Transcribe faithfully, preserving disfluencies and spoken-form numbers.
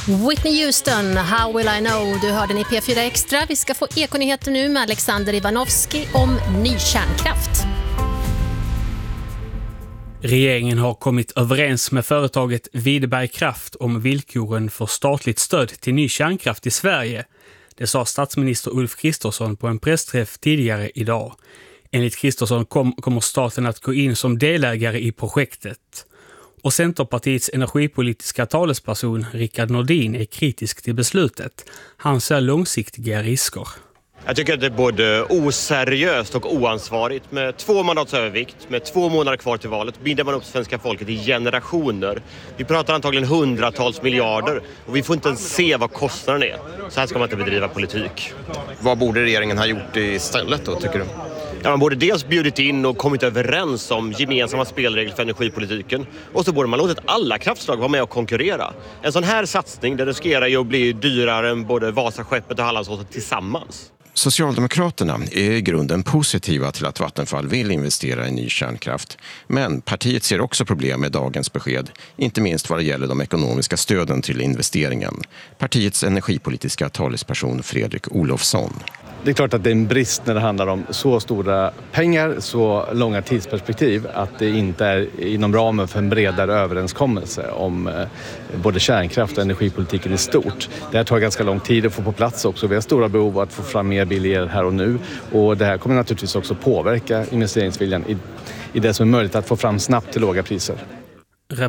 Whitney Houston, How will I know? Du hörde den i P fyra Extra. Vi ska få ekonyheter nu med Alexander Ivanovski om ny kärnkraft. Regeringen har kommit överens med företaget Videberg Kraft om villkoren för statligt stöd till ny kärnkraft i Sverige. Det sa statsminister Ulf Kristersson på en pressträff tidigare idag. Enligt Kristersson kom, kommer staten att gå in som delägare i projektet. Och Centerpartiets energipolitiska talesperson Rickard Nordin är kritisk till beslutet. Han ser långsiktiga risker. Jag tycker att det är både oseriöst och oansvarigt. Med två mandats övervikt, med två månader kvar till valet, binder man upp svenska folket i generationer. Vi pratar antagligen hundratals miljarder och vi får inte ens se vad kostnaden är. Så här ska man inte bedriva politik. Vad borde regeringen ha gjort istället då, tycker du? Ja, man borde dels bjudit in och kommit överens om gemensamma spelregler för energipolitiken. Och så borde man låtit alla kraftslag vara med och konkurrera. En sån här satsning där riskerar ju att bli dyrare än både Vasaskeppet och Hallandsåsen tillsammans. Socialdemokraterna är i grunden positiva till att Vattenfall vill investera i ny kärnkraft. Men partiet ser också problem med dagens besked, inte minst vad det gäller de ekonomiska stöden till investeringen. Partiets energipolitiska talesperson Fredrik Olofsson. Det är klart att det är en brist när det handlar om så stora pengar, så långa tidsperspektiv, att det inte är inom ramen för en bredare överenskommelse om både kärnkraft och energipolitiken i stort. Det här tar ganska lång tid att få på plats också. Vi har stora behov av att få fram mer billigare här och nu, och det här kommer naturligtvis också påverka investeringsviljan i, i det som är möjligt att få fram snabbt till låga priser.